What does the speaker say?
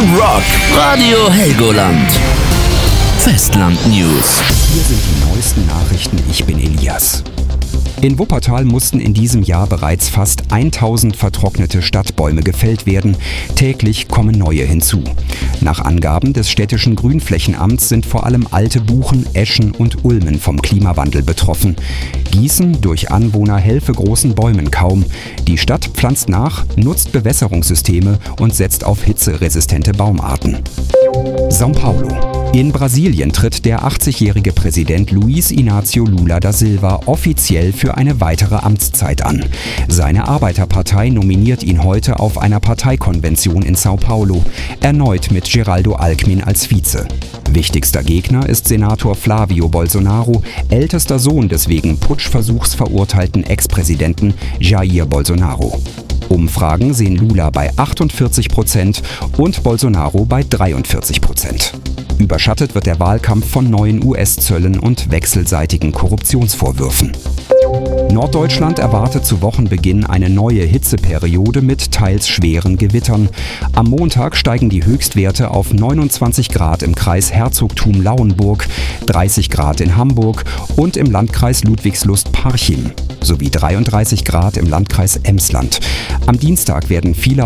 Rock, Radio Helgoland. Festland News. Hier sind die neuesten Nachrichten, ich bin Elias. In Wuppertal mussten in diesem Jahr bereits fast 1000 vertrocknete Stadtbäume gefällt werden. Täglich kommen neue hinzu. Nach Angaben des städtischen Grünflächenamts sind vor allem alte Buchen, Eschen und Ulmen vom Klimawandel betroffen. Gießen durch Anwohner helfe großen Bäumen kaum. Die Stadt pflanzt nach, nutzt Bewässerungssysteme und setzt auf hitzeresistente Baumarten. São Paulo. In Brasilien tritt der 80-jährige Präsident Luiz Inácio Lula da Silva offiziell für eine weitere Amtszeit an. Seine Arbeiterpartei nominiert ihn heute auf einer Parteikonvention in São Paulo, erneut mit Geraldo Alckmin als Vize. Wichtigster Gegner ist Senator Flávio Bolsonaro, ältester Sohn des wegen Putschversuchs verurteilten Ex-Präsidenten Jair Bolsonaro. Umfragen sehen Lula bei 48% und Bolsonaro bei 43%. Überschattet wird der Wahlkampf von neuen US-Zöllen und wechselseitigen Korruptionsvorwürfen. Norddeutschland erwartet zu Wochenbeginn eine neue Hitzeperiode mit teils schweren Gewittern. Am Montag steigen die Höchstwerte auf 29 Grad im Kreis Herzogtum-Lauenburg, 30 Grad in Hamburg und im Landkreis Ludwigslust-Parchim sowie 33 Grad im Landkreis Emsland. Am Dienstag werden viele